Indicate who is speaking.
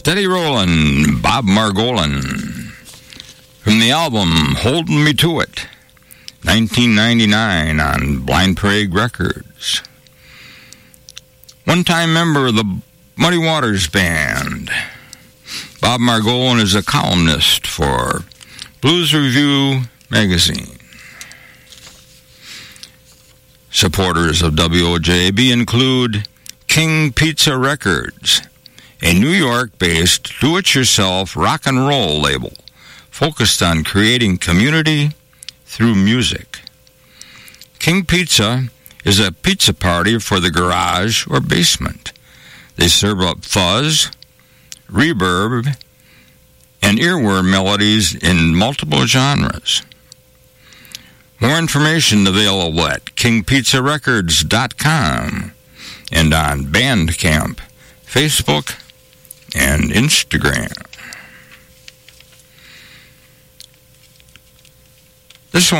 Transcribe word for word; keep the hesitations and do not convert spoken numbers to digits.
Speaker 1: Steady Rollin', Bob Margolin. From the album Holdin' Me To It, nineteen ninety-nine on Blind Parade Records. One-time member of the Muddy Waters Band, Bob Margolin is a columnist for Blues Review magazine. Supporters of W O J B include King Pizza Records, a New York-based do-it-yourself rock and roll label focused on creating community through music. King Pizza is a pizza party for the garage or basement. They serve up fuzz, reverb, and earworm melodies in multiple genres. More information available at king pizza records dot com and on Bandcamp, Facebook, and Instagram.